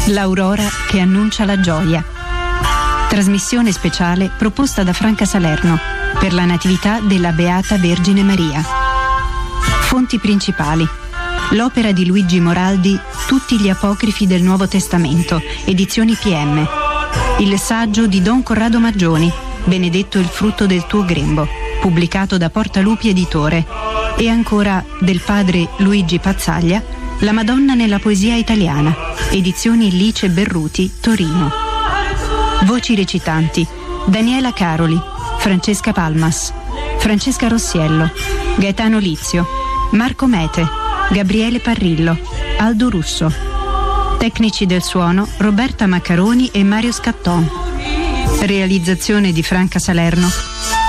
L'aurora che annuncia la gioia. Trasmissione speciale proposta da Franca Salerno per la Natività della Beata Vergine Maria. Fonti principali: l'opera di Luigi Moraldi Tutti gli apocrifi del Nuovo Testamento, edizioni PM. Il saggio di Don Corrado Maggioni, Benedetto il frutto del tuo grembo, pubblicato da Portalupi Editore. E ancora del padre Luigi Pazzaglia, La Madonna nella poesia italiana, edizioni Lice Berruti, Torino. Voci recitanti: Daniela Caroli, Francesca Palmas, Francesca Rossiello, Gaetano Lizio, Marco Mete, Gabriele Parrillo, Aldo Russo. Tecnici del suono: Roberta Maccaroni e Mario Scatton. Realizzazione di Franca Salerno